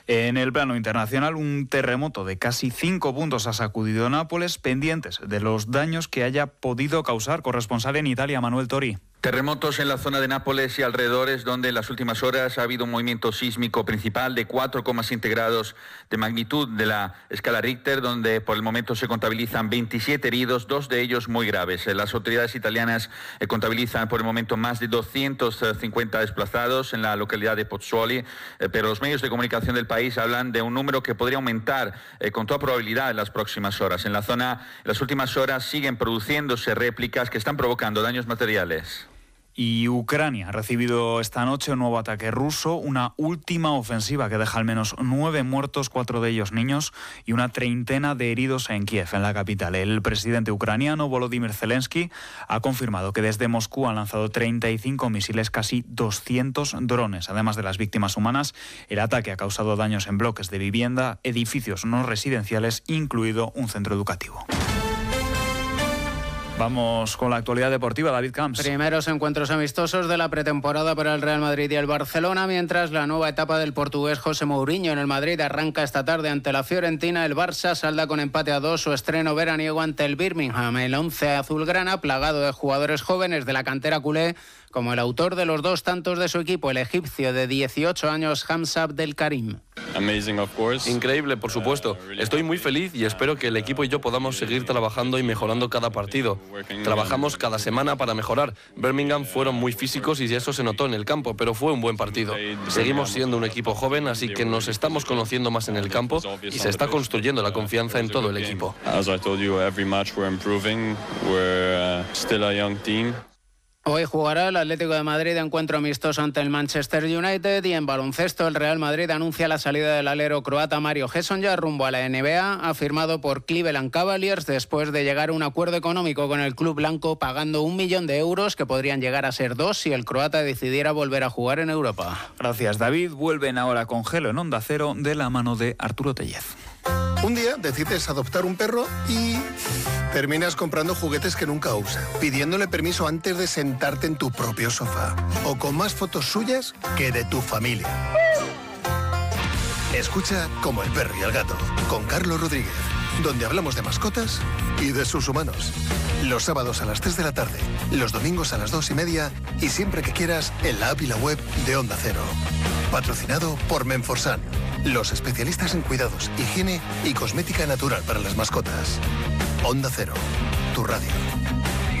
En el plano internacional, un terremoto de casi 5 puntos ha sacudido Nápoles, pendientes de los daños que haya podido causar. Corresponsal en Italia, Manuel Tori. Terremotos en la zona de Nápoles y alrededores, donde en las últimas horas ha habido un movimiento sísmico principal de 4,7 grados de magnitud de la escala Richter, donde por el momento se contabilizan 27 heridos, 2 de ellos muy graves. Las autoridades italianas contabilizan por el momento más de 250 desplazados en la localidad de Pozzuoli, pero los medios de comunicación del país hablan de un número que podría aumentar con toda probabilidad en las próximas horas. En la zona, en las últimas horas siguen produciéndose réplicas que están provocando daños materiales. Y Ucrania ha recibido esta noche un nuevo ataque ruso, una última ofensiva que deja al menos 9 muertos, 4 de ellos niños, y una treintena de heridos en Kiev, en la capital. El presidente ucraniano, Volodymyr Zelensky, ha confirmado que desde Moscú han lanzado 35 misiles, casi 200 drones. Además de las víctimas humanas, el ataque ha causado daños en bloques de vivienda, edificios no residenciales, incluido un centro educativo. Vamos con la actualidad deportiva, David Camps. Primeros encuentros amistosos de la pretemporada para el Real Madrid y el Barcelona, mientras la nueva etapa del portugués José Mourinho en el Madrid arranca esta tarde ante la Fiorentina. El Barça salda con empate a 2 su estreno veraniego ante el Birmingham. El 11 azulgrana, plagado de jugadores jóvenes de la cantera culé, como el autor de los 2 tantos de su equipo, el egipcio de 18 años, Hamza Abdelkarim. Increíble, por supuesto. Estoy muy feliz y espero que el equipo y yo podamos seguir trabajando y mejorando cada partido. Trabajamos cada semana para mejorar. Birmingham fueron muy físicos y eso se notó en el campo, pero fue un buen partido. Seguimos siendo un equipo joven, así que nos estamos conociendo más en el campo y se está construyendo la confianza en todo el equipo. Hoy jugará el Atlético de Madrid encuentro amistoso ante el Manchester United, y en baloncesto el Real Madrid anuncia la salida del alero croata Mario Hesonja rumbo a la NBA, firmado por Cleveland Cavaliers después de llegar a un acuerdo económico con el club blanco, pagando 1 millón de euros que podrían llegar a ser 2 si el croata decidiera volver a jugar en Europa. Gracias, David. Vuelven ahora con Gelo en Onda Cero de la mano de Arturo Tellez. Un día decides adoptar un perro y terminas comprando juguetes que nunca usa, pidiéndole permiso antes de sentarte en tu propio sofá, o con más fotos suyas que de tu familia. Escucha Como el perro y el gato, con Carlos Rodríguez, donde hablamos de mascotas y de sus humanos. Los sábados a las 3 de la tarde, los domingos a las 2:30 y siempre que quieras en la app y la web de Onda Cero. Patrocinado por Menforsan, los especialistas en cuidados, higiene y cosmética natural para las mascotas. Onda Cero, tu radio.